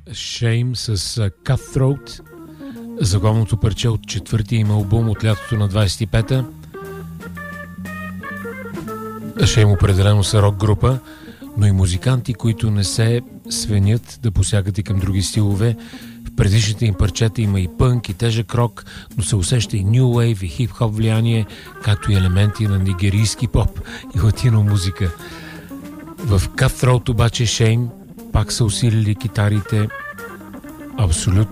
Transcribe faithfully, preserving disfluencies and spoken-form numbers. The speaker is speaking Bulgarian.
Shame с Cutthroat, заглавното парче от четвъртия им албум от лятото на двайсет и пета. Shame определено са рок група, но и музиканти, които не се свенят да посягат и към други стилове. В предишните им парчета има и пънк, и тежък рок, но се усеща и ню вейв, и хип-хоп влияние, както и елементи на нигерийски поп и латино музика. В Cutthroat обаче Shame пак са усилили китарите абсолютно